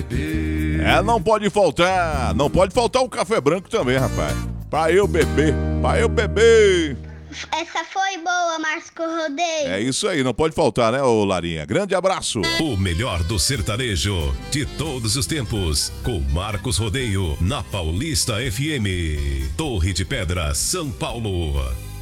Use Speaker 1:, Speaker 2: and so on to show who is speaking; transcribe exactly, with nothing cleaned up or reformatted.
Speaker 1: beber.
Speaker 2: É, não pode faltar. Não pode faltar o café branco também, rapaz. Pra eu beber. Pra eu beber.
Speaker 3: Essa foi boa, Márcio Rodeio.
Speaker 2: É isso aí, não pode faltar, né, ô Larinha? Grande abraço.
Speaker 1: O melhor do sertanejo de todos os tempos, com Marcos Rodeio, na Paulista F M. Torre de Pedra, São Paulo.